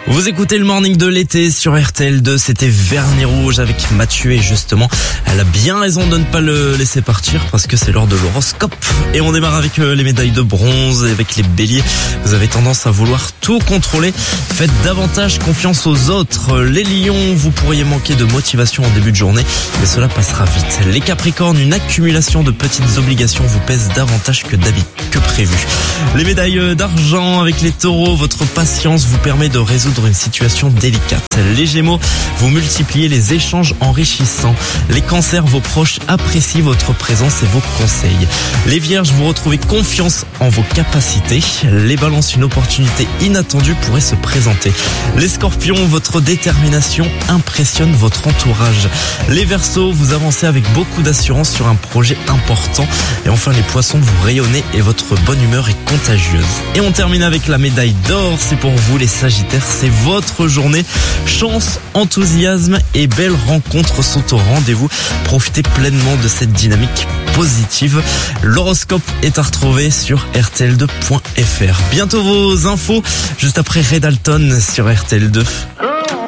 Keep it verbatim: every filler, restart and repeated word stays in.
Vous écoutez le morning de l'été sur R T L deux, c'était Vernis Rouge avec Mathieu et justement, elle a bien raison de ne pas le laisser partir parce que c'est l'heure de l'horoscope. Et on démarre avec les médailles de bronze et avec les béliers. Vous avez tendance à vouloir tout contrôler. Faites davantage confiance aux autres. Les lions, vous pourriez manquer de motivation en début de journée, mais cela passera vite. Les capricornes, une accumulation de petites obligations vous pèse davantage que d'habitude, que prévu. Les médailles d'argent avec les taureaux, votre patience vous permet de résoudre une situation délicate. Les gémeaux, vous multipliez les échanges enrichissants. Les cancers, vos proches apprécient votre présence et vos conseils. Les vierges, vous retrouvez confiance en vos capacités. Les balances, une opportunité inattendue pourrait se présenter. Les scorpions, votre détermination impressionne votre entourage. Les verseaux, vous avancez avec beaucoup d'assurance sur un projet important. Et enfin les poissons, vous rayonnez et votre bonne humeur est contagieuse. Et on termine avec la médaille d'or, c'est pour vous les sagittaires, c'est votre journée. Chance, enthousiasme et belles rencontres sont au rendez-vous. Profitez pleinement de cette dynamique positive. L'horoscope est à retrouver sur R T L deux point F R. Bientôt vos infos, juste après Red Alton sur R T L deux.